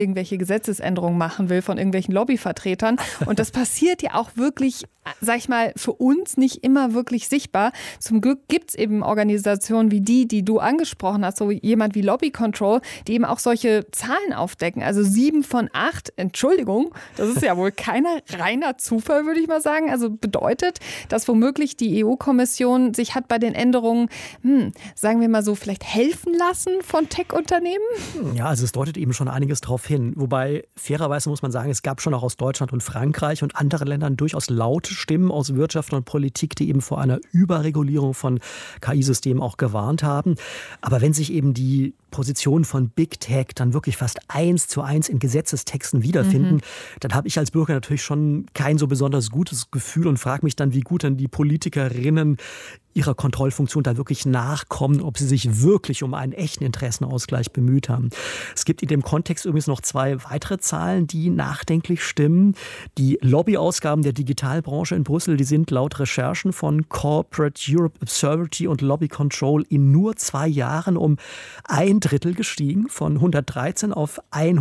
irgendwelche Gesetzesänderungen machen will von irgendwelchen Lobbyvertretern. Und das passiert ja auch wirklich, sag ich mal, für uns nicht immer wirklich sichtbar. Zum Glück gibt es eben Organisationen wie die du angesprochen hast, so jemand wie Lobby Control, die eben auch solche Zahlen aufdecken. Also 7 von 8, Entschuldigung, das ist ja wohl kein reiner Zufall, würde ich mal sagen. Also bedeutet, dass womöglich die EU-Kommission sich hat bei den Änderungen, sagen wir mal so, vielleicht helfen lassen von Tech-Unternehmen? Ja, also es deutet eben schon einiges drauf hin. Wobei, fairerweise muss man sagen, es gab schon auch aus Deutschland und Frankreich und anderen Ländern durchaus laute Stimmen aus Wirtschaft und Politik, die eben vor einer Überregulierung von KI-Systemen auch gewarnt haben. Aber wenn sich eben die Positionen von Big Tech dann wirklich fast 1:1 in Gesetzestexten wiederfinden, dann habe ich als Bürger natürlich schon kein so besonders gutes Gefühl und frage mich dann, wie gut dann die Politikerinnen ihrer Kontrollfunktion da wirklich nachkommen, ob sie sich wirklich um einen echten Interessenausgleich bemüht haben. Es gibt in dem Kontext übrigens noch 2 weitere Zahlen, die nachdenklich stimmen. Die Lobbyausgaben der Digitalbranche in Brüssel, die sind laut Recherchen von Corporate Europe Observatory und Lobby Control in nur 2 Jahren um 1/3 gestiegen, von 113 auf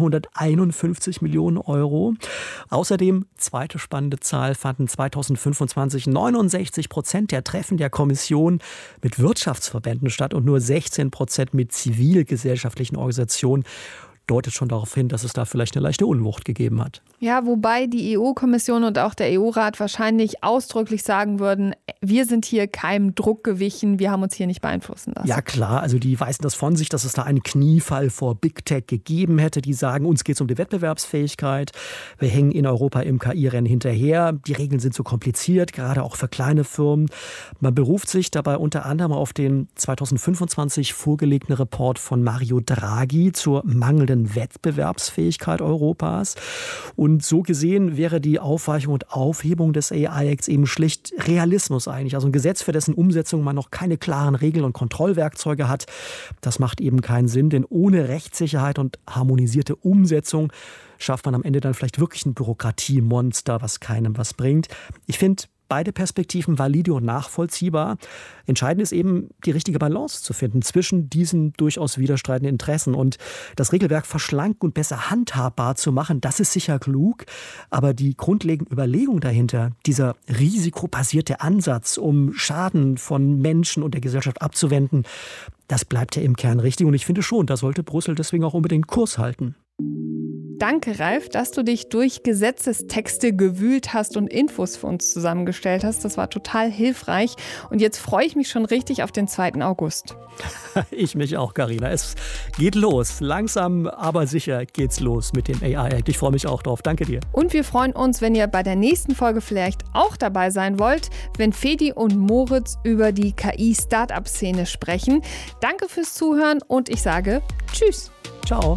151 Millionen Euro. Außerdem, zweite spannende Zahl, fanden 2025 69% der Treffen der Kommission mit Wirtschaftsverbänden statt und nur 16% mit zivilgesellschaftlichen Organisationen. Deutet schon darauf hin, dass es da vielleicht eine leichte Unwucht gegeben hat. Ja, wobei die EU-Kommission und auch der EU-Rat wahrscheinlich ausdrücklich sagen würden, wir sind hier keinem Druck gewichen, wir haben uns hier nicht beeinflussen lassen. Ja klar, also die weisen das von sich, dass es da einen Kniefall vor Big Tech gegeben hätte. Die sagen, uns geht es um die Wettbewerbsfähigkeit, wir hängen in Europa im KI-Rennen hinterher, die Regeln sind so kompliziert, gerade auch für kleine Firmen. Man beruft sich dabei unter anderem auf den 2025 vorgelegten Report von Mario Draghi zur mangelnden Wettbewerbsfähigkeit Europas. Und so gesehen wäre die Aufweichung und Aufhebung des AI Acts eben schlicht Realismus eigentlich. Also ein Gesetz, für dessen Umsetzung man noch keine klaren Regeln und Kontrollwerkzeuge hat. Das macht eben keinen Sinn, denn ohne Rechtssicherheit und harmonisierte Umsetzung schafft man am Ende dann vielleicht wirklich ein Bürokratiemonster, was keinem was bringt. Ich finde beide Perspektiven valide und nachvollziehbar. Entscheidend ist eben, die richtige Balance zu finden zwischen diesen durchaus widerstreitenden Interessen. Und das Regelwerk verschlanken und besser handhabbar zu machen, das ist sicher klug. Aber die grundlegende Überlegung dahinter, dieser risikobasierte Ansatz, um Schaden von Menschen und der Gesellschaft abzuwenden, das bleibt ja im Kern richtig. Und ich finde schon, da sollte Brüssel deswegen auch unbedingt Kurs halten. Danke, Ralf, dass du dich durch Gesetzestexte gewühlt hast und Infos für uns zusammengestellt hast. Das war total hilfreich. Und jetzt freue ich mich schon richtig auf den 2. August. Ich mich auch, Carina. Es geht los. Langsam, aber sicher geht's los mit dem AI Act. Ich freue mich auch drauf. Danke dir. Und wir freuen uns, wenn ihr bei der nächsten Folge vielleicht auch dabei sein wollt, wenn Fedi und Moritz über die KI-Startup-Szene sprechen. Danke fürs Zuhören und ich sage Tschüss. Ciao.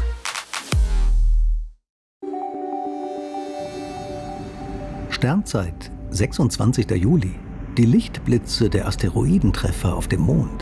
Sternzeit, 26. Juli. Die Lichtblitze der Asteroidentreffer auf dem Mond.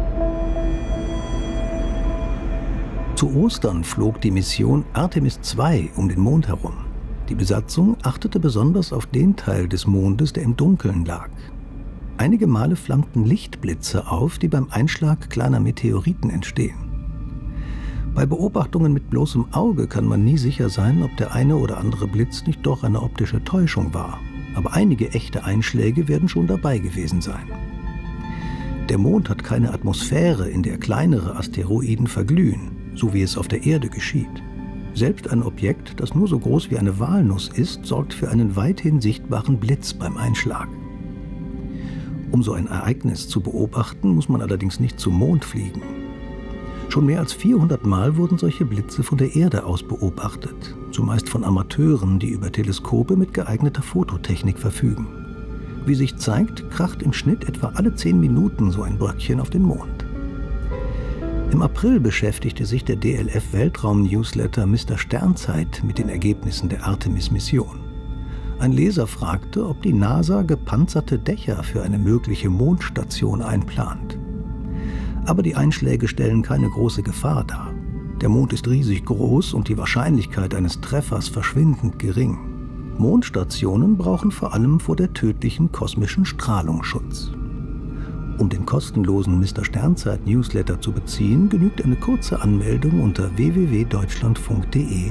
Zu Ostern flog die Mission Artemis II um den Mond herum. Die Besatzung achtete besonders auf den Teil des Mondes, der im Dunkeln lag. Einige Male flammten Lichtblitze auf, die beim Einschlag kleiner Meteoriten entstehen. Bei Beobachtungen mit bloßem Auge kann man nie sicher sein, ob der eine oder andere Blitz nicht doch eine optische Täuschung war. Aber einige echte Einschläge werden schon dabei gewesen sein. Der Mond hat keine Atmosphäre, in der kleinere Asteroiden verglühen, so wie es auf der Erde geschieht. Selbst ein Objekt, das nur so groß wie eine Walnuss ist, sorgt für einen weithin sichtbaren Blitz beim Einschlag. Um so ein Ereignis zu beobachten, muss man allerdings nicht zum Mond fliegen. Schon mehr als 400 Mal wurden solche Blitze von der Erde aus beobachtet, zumeist von Amateuren, die über Teleskope mit geeigneter Fototechnik verfügen. Wie sich zeigt, kracht im Schnitt etwa alle 10 Minuten so ein Bröckchen auf den Mond. Im April beschäftigte sich der DLF-Weltraum-Newsletter Mr. Sternzeit mit den Ergebnissen der Artemis-Mission. Ein Leser fragte, ob die NASA gepanzerte Dächer für eine mögliche Mondstation einplant. Aber die Einschläge stellen keine große Gefahr dar. Der Mond ist riesig groß und die Wahrscheinlichkeit eines Treffers verschwindend gering. Mondstationen brauchen vor allem vor der tödlichen kosmischen Strahlung Schutz. Um den kostenlosen Mr. Sternzeit-Newsletter zu beziehen, genügt eine kurze Anmeldung unter www.deutschlandfunk.de